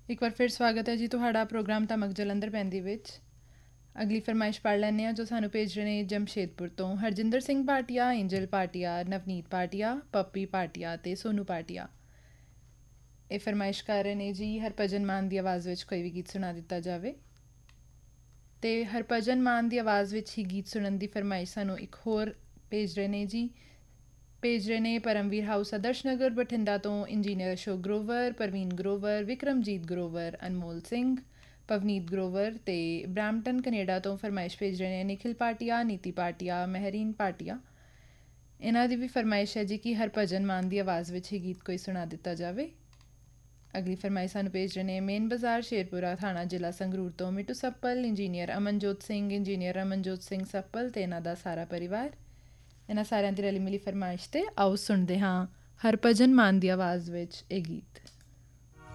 ਇੱਕ ਵਾਰ ਫਿਰ ਸਵਾਗਤ ਹੈ ਜੀ ਤੁਹਾਡਾ ਪ੍ਰੋਗਰਾਮ ਧਮਕ ਜਲੰਧਰ ਪੈਂਦੀ ਵਿੱਚ। ਅਗਲੀ ਫਰਮਾਇਸ਼ ਪੜ੍ਹ ਲੈਂਦੇ ਹਾਂ ਜੋ ਸਾਨੂੰ ਭੇਜ ਰਹੇ ਨੇ ਜਮਸ਼ੇਦਪੁਰ ਤੋਂ ਹਰਜਿੰਦਰ ਸਿੰਘ ਭਾਟੀਆ, ਇੰਜਲ ਭਾਟੀਆ, ਨਵਨੀਤ ਭਾਟੀਆ, ਪੱਪੀ ਭਾਟੀਆ ਅਤੇ ਸੋਨੂ ਭਾਟੀਆ। ਇਹ ਫਰਮਾਇਸ਼ ਕਰ ਰਹੇ ਨੇ ਜੀ ਹਰਭਜਨ ਮਾਨ ਦੀ ਆਵਾਜ਼ ਵਿੱਚ ਕੋਈ ਵੀ ਗੀਤ ਸੁਣਾ ਦਿੱਤਾ ਜਾਵੇ। ਅਤੇ ਹਰਭਜਨ ਮਾਨ ਦੀ ਆਵਾਜ਼ ਵਿੱਚ ਹੀ ਗੀਤ ਸੁਣਨ ਦੀ ਫਰਮਾਇਸ਼ ਸਾਨੂੰ ਇੱਕ ਹੋਰ ਭੇਜ ਰਹੇ ਨੇ ਪਰਮਵੀਰ ਹਾਊਸ ਆਦਰਸ਼ ਨਗਰ ਬਠਿੰਡਾ ਤੋਂ ਇੰਜੀਨੀਅਰ ਅਸ਼ੋਕ ਗਰੋਵਰ, ਪ੍ਰਵੀਨ ਗਰੋਵਰ, ਵਿਕਰਮਜੀਤ ਗਰੋਵਰ, ਅਨਮੋਲ ਸਿੰਘ, ਪਵਨੀਤ ਗਰੋਵਰ ਅਤੇ ਬਰੈਂਪਟਨ ਕੈਨੇਡਾ ਤੋਂ ਫਰਮਾਇਸ਼ ਭੇਜ ਰਹੇ ਨੇ ਨਿਖਿਲ ਭਾਟੀਆ, ਨੀਤੀ ਭਾਟੀਆ, ਮਹਿਰੀਨ ਭਾਟੀਆ। ਇਹਨਾਂ ਦੀ ਵੀ ਫਰਮਾਇਸ਼ ਹੈ ਜੀ ਕਿ ਹਰਭਜਨ ਮਾਨ ਦੀ ਆਵਾਜ਼ ਵਿੱਚ ਹੀ ਗੀਤ ਕੋਈ ਸੁਣਾ ਦਿੱਤਾ ਜਾਵੇ। ਅਗਲੀ ਫਰਮਾਇਸ਼ ਸਾਨੂੰ ਭੇਜ ਰਹੇ ਨੇ ਮੇਨ ਬਾਜ਼ਾਰ ਸ਼ੇਰਪੁਰਾ ਥਾਣਾ ਜ਼ਿਲ੍ਹਾ ਸੰਗਰੂਰ ਤੋਂ ਮਿੱਟੂ ਸੱਪਲ, ਇੰਜੀਨੀਅਰ ਅਮਨਜੋਤ ਸਿੰਘ ਸੱਪਲ ਅਤੇ ਇਹਨਾਂ ਦਾ ਸਾਰਾ ਪਰਿਵਾਰ। ਇਹਨਾਂ ਸਾਰਿਆਂ ਦੀ ਰਲੀ ਮਿਲੀ ਫਰਮਾਇਸ਼ 'ਤੇ ਆਓ ਸੁਣਦੇ ਹਾਂ ਹਰਭਜਨ ਮਾਨ ਦੀ ਆਵਾਜ਼ ਵਿੱਚ ਇਹ ਗੀਤ।